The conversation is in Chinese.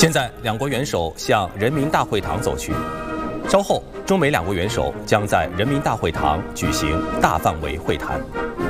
现在，两国元首向人民大会堂走去。稍后，中美两国元首将在人民大会堂举行大范围会谈。